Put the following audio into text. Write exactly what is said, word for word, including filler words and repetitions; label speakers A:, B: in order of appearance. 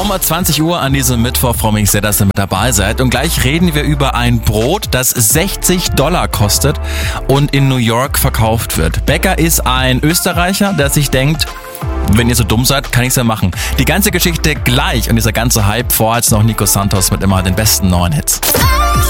A: Um zwanzig Uhr an diesem Mittwoch freue mich sehr, dass ihr mit dabei seid. Und gleich reden wir über ein Brot, das sechzig Dollar kostet und in New York verkauft wird. Bäcker ist ein Österreicher, der sich denkt, wenn ihr so dumm seid, kann ich's ja machen. Die ganze Geschichte gleich und dieser ganze Hype, vorher jetzt noch Nico Santos mit immer den besten neuen Hits.